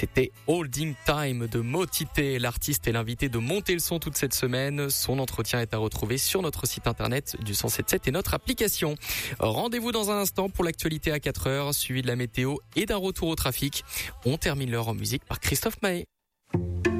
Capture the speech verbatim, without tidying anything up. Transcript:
C'était Holding Time de Motité. L'artiste est l'invité de Monter le son toute cette semaine. Son entretien est à retrouver sur notre site internet du cent sept sept et notre application. Rendez-vous dans un instant pour l'actualité à quatre heures, suivi de la météo et d'un retour au trafic. On termine l'heure en musique par Christophe Maé.